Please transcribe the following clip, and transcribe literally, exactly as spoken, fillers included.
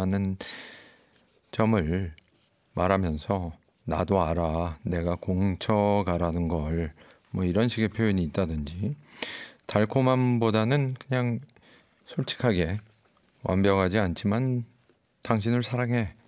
하는 점을 말하면서 나도 알아, 내가 공처가라는 걸, 뭐 이런 식의 표현이 있다든지, 달콤함보다는 그냥 솔직하게 완벽하지 않지만 당신을 사랑해